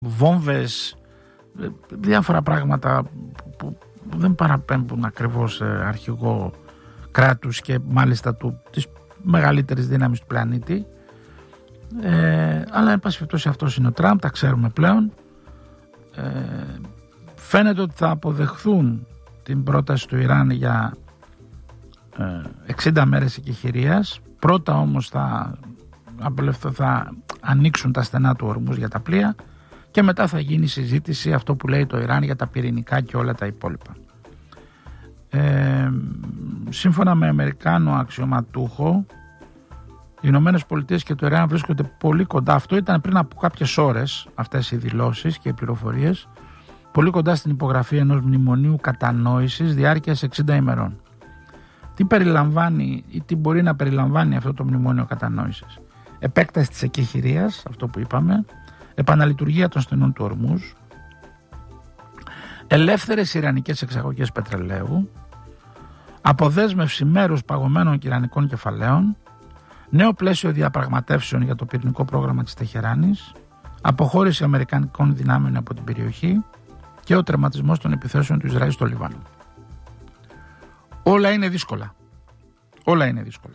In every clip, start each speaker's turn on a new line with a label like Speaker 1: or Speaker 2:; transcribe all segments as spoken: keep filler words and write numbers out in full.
Speaker 1: βόμβες, διάφορα πράγματα που δεν παραπέμπουν ακριβώς σε αρχηγό κράτους και μάλιστα του, της μεγαλύτερης δύναμης του πλανήτη. Ε, αλλά εν πάση περιπτώσει αυτός είναι ο Τραμπ, τα ξέρουμε πλέον. Ε, φαίνεται ότι θα αποδεχθούν την πρόταση του Ιράν για ε, εξήντα μέρες εκεχηρίας. Πρώτα όμως θα, θα ανοίξουν τα στενά του Ορμούζ για τα πλοία και μετά θα γίνει συζήτηση αυτό που λέει το Ιράν για τα πυρηνικά και όλα τα υπόλοιπα. Ε, σύμφωνα με Αμερικάνο αξιωματούχο, οι Ηνωμένες Πολιτείες και το Ιράν βρίσκονται πολύ κοντά. Αυτό ήταν πριν από κάποιες ώρες, αυτές οι δηλώσεις και οι πληροφορίες, πολύ κοντά στην υπογραφή ενός μνημονίου κατανόησης διάρκειας εξήντα ημερών. Τι περιλαμβάνει ή τι μπορεί να περιλαμβάνει αυτό το μνημόνιο κατανόησης? Επέκταση της εκεχηρίας, αυτό που είπαμε, επαναλειτουργία των στενών του Ορμούζ, ελεύθερες ιρανικές εξαγωγές πετρελαίου, αποδέσμευση μέρους παγωμένων ιρανικών κεφαλαίων, νέο πλαίσιο διαπραγματεύσεων για το πυρηνικό πρόγραμμα της Τεχεράνης, αποχώρηση αμερικανικών δυνάμεων από την περιοχή και ο τερματισμός των επιθέσεων του Ισραήλ στο Λίβανο. Όλα είναι δύσκολα. Όλα είναι δύσκολα.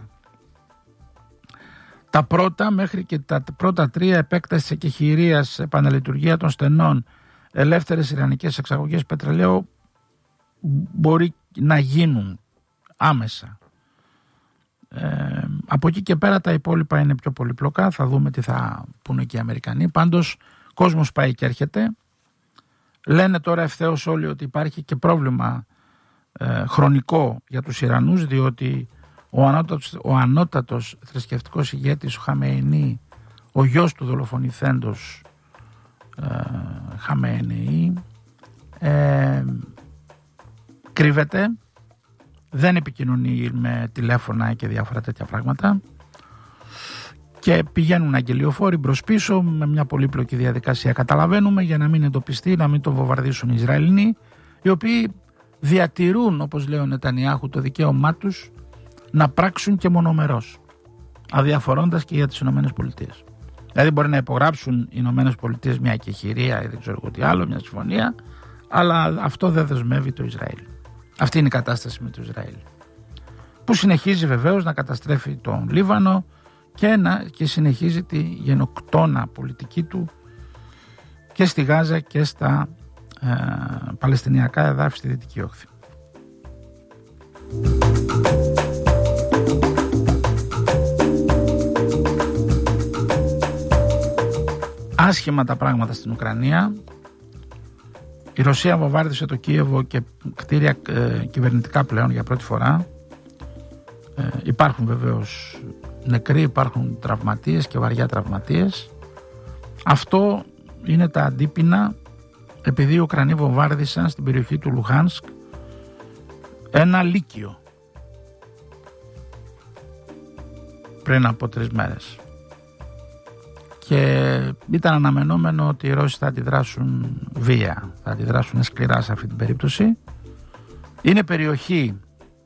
Speaker 1: Τα πρώτα μέχρι και τα πρώτα τρία, επέκταση εκεχηρίας, επαναλειτουργία των στενών, ελεύθερες ιρανικές εξαγωγές πετρελαίου, μπορεί να γίνουν άμεσα. Ε, από εκεί και πέρα τα υπόλοιπα είναι πιο πολύπλοκα. Θα δούμε τι θα πούνε και οι Αμερικανοί. Πάντως κόσμος πάει και έρχεται. Λένε τώρα ευθέως όλοι ότι υπάρχει και πρόβλημα ε, χρονικό για τους Ιρανούς, διότι ο ανώτατος, ο ανώτατος θρησκευτικός ηγέτης ο Χαμεϊνί, ο γιος του δολοφονηθέντος ε, Χαμεϊνί, ε, κρύβεται, δεν επικοινωνεί με τηλέφωνα και διάφορα τέτοια πράγματα και πηγαίνουν αγγελιοφόροι μπρος πίσω με μια πολύπλοκη διαδικασία, καταλαβαίνουμε, για να μην εντοπιστεί, να μην τον βομβαρδίσουν οι Ισραηλινοί, οι οποίοι διατηρούν, όπως λέει ο Νετανιάχου, το δικαίωμά τους να πράξουν και μονομερός, αδιαφορώντας και για τις Ηνωμένες Πολιτείες. Δηλαδή μπορεί να υπογράψουν οι Ηνωμένες Πολιτείες μια εκεχηρία ή δεν ξέρω εγώ τι άλλο, μια συμφωνία, αλλά αυτό δεν δεσμεύει το Ισραήλ. Αυτή είναι η κατάσταση με το Ισραήλ, που συνεχίζει βεβαίως να καταστρέφει τον Λίβανο και, να, και συνεχίζει τη γενοκτώνα πολιτική του και στη Γάζα και στα ε, Παλαιστινιακά εδάφη στη Δυτική Όχθη. Άσχημα τα πράγματα στην Ουκρανία. Η Ρωσία βομβάρδισε το Κίεβο και κτίρια ε, κυβερνητικά πλέον για πρώτη φορά. Ε, υπάρχουν βεβαίως νεκροί, υπάρχουν τραυματίες και βαριά τραυματίες. Αυτό είναι τα αντίπεινα επειδή οι Ουκρανοί βομβάρδισαν στην περιοχή του Λουχάνσκ ένα λύκειο πριν από τρεις μέρες. Και ήταν αναμενόμενο ότι οι Ρώσοι θα αντιδράσουν βία, θα αντιδράσουν σκληρά σε αυτή την περίπτωση. Είναι περιοχή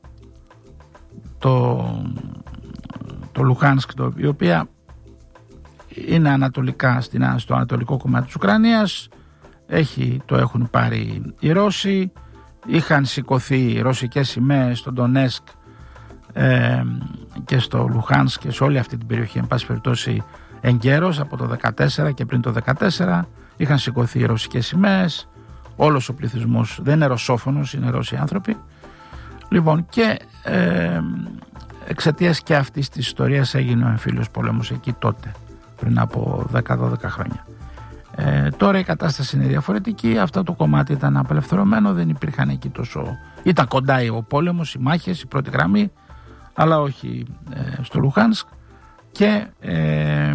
Speaker 1: το, το Λουχάνσκ, το, η οποία είναι ανατολικά, στην, στο ανατολικό κομμάτι της Ουκρανίας. Έχει, το έχουν πάρει οι Ρώσοι. Είχαν σηκωθεί ρωσικές σημαίες στο Ντονέσκ ε, και στο Λουχάνσκ και σε όλη αυτή την περιοχή, εν πάση περιπτώσει, εγκαίρως από το δεκατέσσερα και πριν το δεκατέσσερα είχαν σηκωθεί οι ρωσικές σημαίες. Όλος ο πληθυσμός δεν είναι ρωσόφωνος, είναι Ρώσοι άνθρωποι. Λοιπόν, και ε, εξαιτίας και αυτής της ιστορίας έγινε ο εμφύλιος πόλεμος εκεί τότε, πριν από δέκα δώδεκα χρόνια. Ε, τώρα η κατάσταση είναι διαφορετική. Αυτό το κομμάτι ήταν απελευθερωμένο, δεν υπήρχαν εκεί τόσο. Ήταν κοντά ο πόλεμος, οι μάχες, η πρώτη γραμμή, αλλά όχι ε, στο Λουχάνσκ. Και ε,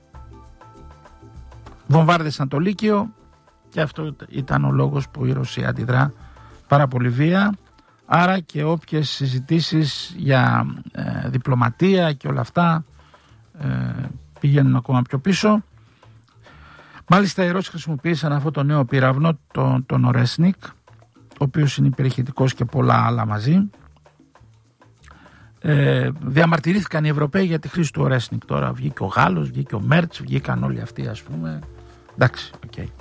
Speaker 1: βομβάρδισαν το Λύκειο και αυτό ήταν ο λόγος που η Ρωσία αντιδρά πάρα πολύ βία. Άρα και όποιες συζητήσεις για ε, διπλωματία και όλα αυτά ε, πηγαίνουν ακόμα πιο πίσω. Μάλιστα οι Ρώσοι χρησιμοποίησαν αυτό το νέο πύραυνο, τον, τον Ορέσνικ, ο οποίος είναι υπερηχητικός και πολλά άλλα μαζί. Ε, διαμαρτυρήθηκαν οι Ευρωπαίοι για τη χρήση του Ορέσνικ. Τώρα βγήκε ο Γάλλος, βγήκε ο Μέρτς, βγήκαν όλοι αυτοί, ας πούμε. Εντάξει, οκ. Okay.